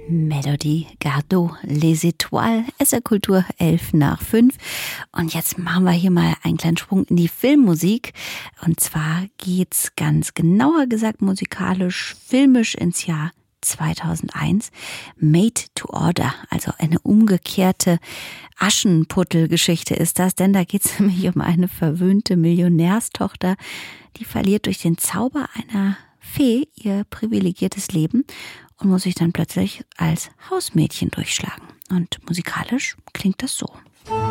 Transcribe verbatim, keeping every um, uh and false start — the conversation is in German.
Melodie Gardot, Les Étoiles, S R Kultur elf nach fünf. Und jetzt machen wir hier mal einen kleinen Sprung in die Filmmusik. Und zwar geht's ganz genauer gesagt musikalisch, filmisch ins Jahr zweitausendeins. Made to Order, also eine umgekehrte Aschenputtel-Geschichte ist das, denn da geht es nämlich um eine verwöhnte Millionärstochter, die verliert durch den Zauber einer Fee ihr privilegiertes Leben und muss sich dann plötzlich als Hausmädchen durchschlagen. Und musikalisch klingt das so.